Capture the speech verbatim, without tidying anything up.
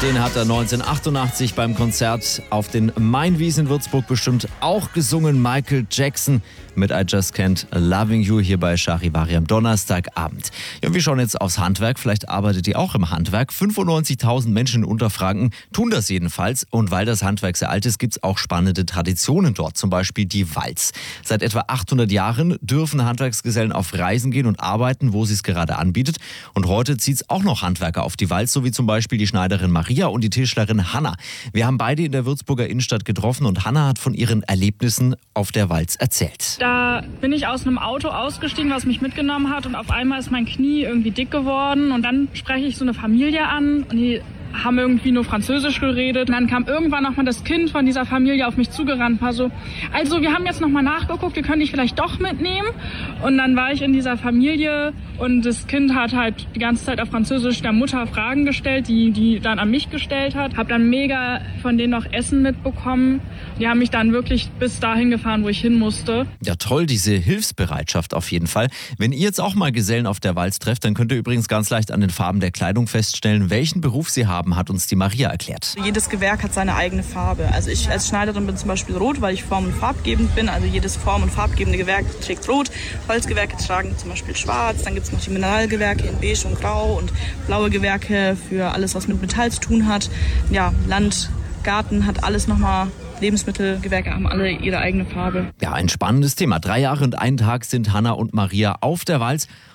Den hat er neunzehnhundertachtundachtzig beim Konzert auf den Mainwiesen in Würzburg bestimmt auch gesungen. Michael Jackson mit I Just Can't Loving You hier bei Charivari am Donnerstagabend. Ja, und wir schauen jetzt aufs Handwerk. Vielleicht arbeitet ihr auch im Handwerk. fünfundneunzigtausend Menschen in Unterfranken tun das jedenfalls. Und weil das Handwerk sehr alt ist, gibt es auch spannende Traditionen dort. Zum Beispiel die Walz. Seit etwa achthundert Jahren dürfen Handwerksgesellen auf Reisen gehen und arbeiten, wo sie es gerade anbietet. Und heute zieht es auch noch Handwerker auf die Walz, so wie zum Beispiel die Schneiderin Maria und die Tischlerin Hanna. Wir haben beide in der Würzburger Innenstadt getroffen und Hanna hat von ihren Erlebnissen auf der Walz erzählt. Da bin ich aus einem Auto ausgestiegen, was mich mitgenommen hat, und auf einmal ist mein Knie irgendwie dick geworden und dann spreche ich so eine Familie an und die haben irgendwie nur Französisch geredet. Und dann kam irgendwann nochmal das Kind von dieser Familie auf mich zugerannt, war so, also wir haben jetzt nochmal nachgeguckt, wir können dich vielleicht doch mitnehmen. Und dann war ich in dieser Familie und das Kind hat halt die ganze Zeit auf Französisch der Mutter Fragen gestellt, die die dann an mich gestellt hat. Hab dann mega von denen noch Essen mitbekommen. Die haben mich dann wirklich bis dahin gefahren, wo ich hin musste. Ja toll, diese Hilfsbereitschaft auf jeden Fall. Wenn ihr jetzt auch mal Gesellen auf der Walz trefft, dann könnt ihr übrigens ganz leicht an den Farben der Kleidung feststellen, welchen Beruf sie haben, hat uns die Maria erklärt. Jedes Gewerk hat seine eigene Farbe. Also ich als Schneiderin bin zum Beispiel rot, weil ich form- und farbgebend bin. Also jedes form- und farbgebende Gewerk trägt rot. Holzgewerke tragen zum Beispiel schwarz. Dann gibt es noch die Mineralgewerke in beige und grau und blaue Gewerke für alles, was mit Metall zu tun hat. Ja, Land, Garten hat alles nochmal. Lebensmittelgewerke haben alle ihre eigene Farbe. Ja, ein spannendes Thema. Drei Jahre und einen Tag sind Hanna und Maria auf der Walz.